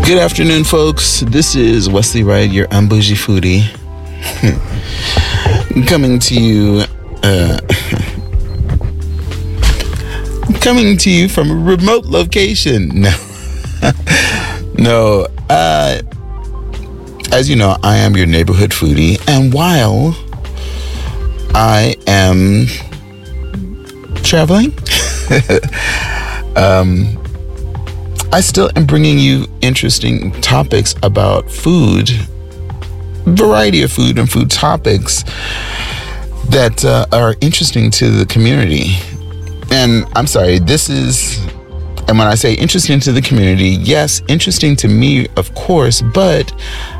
Good afternoon, folks. This is Wesley Wright, your unbougie foodie, coming to you from a remote location. No. As you know, I am your neighborhood foodie, and while I am traveling, I still am bringing you interesting topics about food, variety of food and food topics that are interesting to the community. And I'm sorry, and when I say interesting to the community, yes, interesting to me, of course, but